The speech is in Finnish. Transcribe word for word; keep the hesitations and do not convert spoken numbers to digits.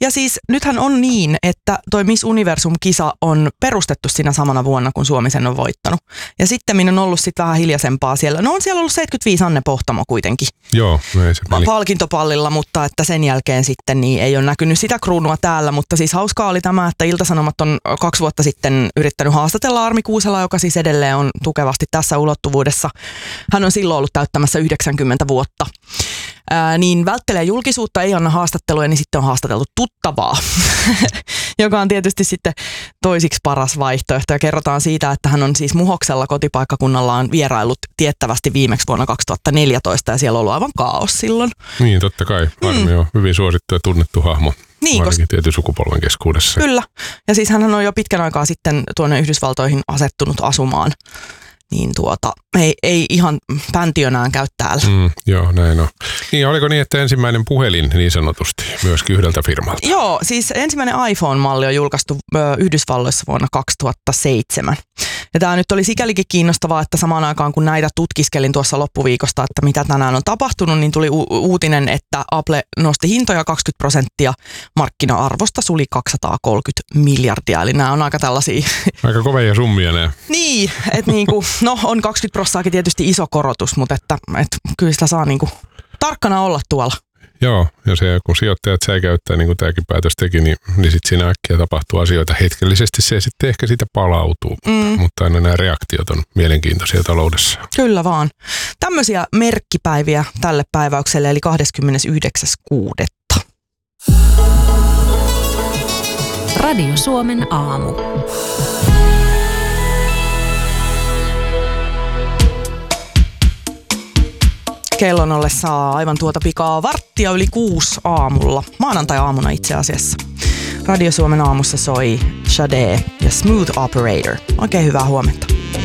Ja siis nythän on niin, että toi Miss Universum-kisa on perustettu siinä samana vuonna, kun Suomi sen on voittanut. Ja sitten on ollut sitten vähän hiljaisempaa siellä. No on siellä ollut seitsemänkymmentäviisi Anne Pohtamo kuitenkin. Joo, ei se peli. Palkintopallilla, mutta että sen jälkeen sitten niin ei ole näkynyt sitä kruunua täällä. Mutta siis hauskaa oli tämä, että Ilta-Sanomat on kaksi vuotta sitten yrittänyt haastatella Armi Kuusela, joka siis edelleen on tukevasti tässä ulottuvuudessa. Hän on silloin ollut täyttämässä yhdeksänkymmentä vuotta. Ää, niin välttelee julkisuutta, ei anna haastatteluja, niin sitten on haastateltu tuttavaa, joka on tietysti sitten toisiksi paras vaihtoehto. Ja kerrotaan siitä, että hän on siis Muhoksella kotipaikkakunnallaan vierailut tiettävästi viimeksi vuonna kaksituhattaneljätoista ja siellä on ollut aivan kaos silloin. Niin, totta kai. Armi mm. on hyvin suosittu ja tunnettu hahmo. Niin, varsinkin tietyn sukupolven keskuudessa. Kyllä. Ja siis hän on jo pitkän aikaa sitten tuonne Yhdysvaltoihin asettunut asumaan. Niin tuota, ei, ei ihan päntiönään käy täällä. Mm, joo, näin on. Niin, oliko niin, että ensimmäinen puhelin niin sanotusti myöskin yhdeltä firmalta? Joo, siis ensimmäinen iPhone-malli on julkaistu ö, Yhdysvalloissa vuonna kaksituhattaseitsemän. Ja tämä nyt oli sikälikin kiinnostavaa, että samaan aikaan kun näitä tutkiskelin tuossa loppuviikosta, että mitä tänään on tapahtunut, niin tuli u- uutinen, että Apple nosti hintoja kaksikymmentä prosenttia, markkina-arvosta suli kaksisataakolmekymmentä miljardia. Eli nämä on aika tällaisia... Aika kovia summia nämä. Niin, että niinku, no on kaksikymmentä prosenttaakin tietysti iso korotus, mutta että, että kyllä sitä saa niinku tarkkana olla tuolla. Joo, ja se kun sijoittajat säikäyttää, niin kuin tämäkin päätös teki, niin, niin sitten siinä äkkiä tapahtuu asioita hetkellisesti. Se sitten ehkä sitä palautuu, mm. mutta aina nämä reaktiot on mielenkiintoisia taloudessa. Kyllä vaan. Tämmöisiä merkkipäiviä tälle päiväykselle, eli kahdeskymmenesyhdeksäs kuudetta Radio Suomen aamu. Kellon ollessa aivan tuota pikaa varttia yli kuusi aamulla, maanantai-aamuna itse asiassa. Radio Suomen aamussa soi Sade ja Smooth Operator. Oikein hyvää huomenta.